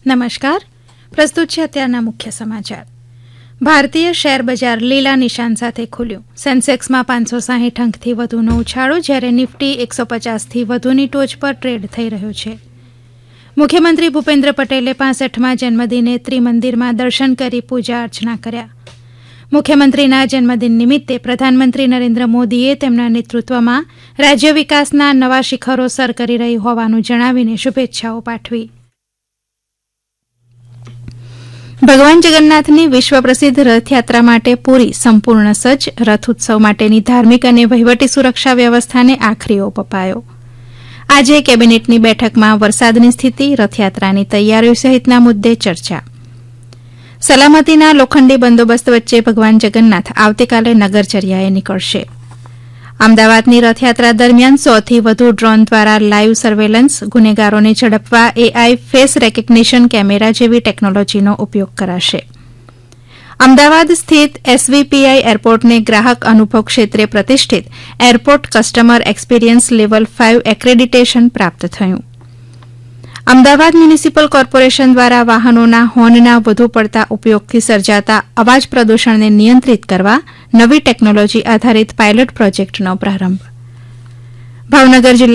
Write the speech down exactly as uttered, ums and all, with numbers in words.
નમસ્કાર. પ્રસ્તુત છે અત્યારના મુખ્ય સમાચાર. ભારતીય શેર બજાર લીલા નિશાન સાથે ખુલ્યું. સેન્સેક્સમાં પાંચસો સાહીઠ અંકથી વધુનો ઉછાળો, જ્યારે નિફ્ટી એકસો પચાસથી વધુની ટોચ પર ટ્રેડ થઈ રહ્યો છે. મુખ્યમંત્રી ભૂપેન્દ્ર પટેલે પાસઠમાં જન્મદિને ત્રિમંદિરમાં દર્શન કરી પૂજા અર્ચના કર્યા. મુખ્યમંત્રીના જન્મદિન નિમિત્તે પ્રધાનમંત્રી નરેન્દ્ર મોદીએ તેમના નેતૃત્વમાં રાજ્ય વિકાસના નવા શિખરો સર કરી રહી હોવાનું જણાવીને શુભેચ્છાઓ પાઠવી. ભગવાન જગન્નાથની વિશ્વ પ્રસિદ્ધ રથયાત્રા માટે પૂરી સંપૂર્ણ સજ્જ. રથ ઉત્સવ માટેની ધાર્મિક અને વહીવટી સુરક્ષા વ્યવસ્થાને આખરી ઓપ અપાયો. આજે કેબિનેટની બેઠકમાં વરસાદની સ્થિતિ, રથયાત્રાની તૈયારીઓ સહિતના મુદ્દે ચર્ચા. સલામતીના લોખંડી બંદોબસ્ત વચ્ચે ભગવાન જગન્નાથ આવતીકાલે નગરચર્યાએ નીકળશે. અમદાવાદની રથયાત્રા દરમિયાન સોથી વધુ ડ્રોન દ્વારા લાઇવ સર્વેલન્સ, ગુનેગારોને ઝડપવા એઆઈ ફેસ રેકગ્નિશન કેમેરા જેવી ટેકનોલોજીનો ઉપયોગ કરાશે. અમદાવાદ સ્થિત એસવીપીઆઈ એરપોર્ટને ગ્રાહક અનુભવ ક્ષેત્રે પ્રતિષ્ઠિત airport customer experience level five accreditation પ્રાપ્ત થયું. અમદાવાદ મ્યુનિસિપલ કોર્પોરેશન દ્વારા વાહનોના હોર્નના વધુ પડતા ઉપયોગથી સર્જાતા અવાજ પ્રદૂષણને નિયંત્રિત કરવા નવી ટેકનોલોજી આધારિત પાયલોટ પ્રોજેક્ટનો પ્રારંભ. ભાવનગર જિલ્લા